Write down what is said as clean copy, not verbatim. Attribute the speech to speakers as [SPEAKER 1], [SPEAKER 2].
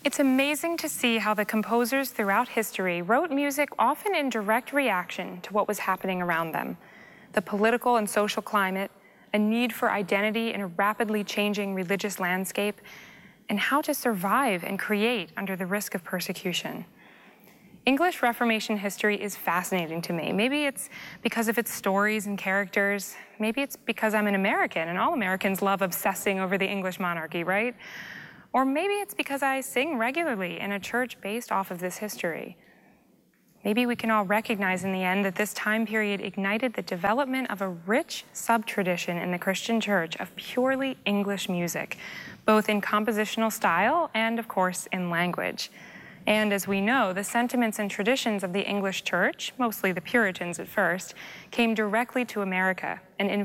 [SPEAKER 1] It's amazing to see how the composers throughout history wrote music often in direct reaction to what was happening around them. The political and social climate, a need for identity in a rapidly changing religious landscape, and how to survive and create under the risk of persecution. English Reformation history is fascinating to me. Maybe it's because of its stories and characters. Maybe it's because I'm an American and all Americans love obsessing over the English monarchy, right? Or maybe it's because I sing regularly in a church based off of this history. Maybe we can all recognize in the end that this time period ignited the development of a rich sub-tradition in the Christian church of purely English music, both in compositional style and, of course, in language. And as we know, the sentiments and traditions of the English church, mostly the Puritans at first, came directly to America and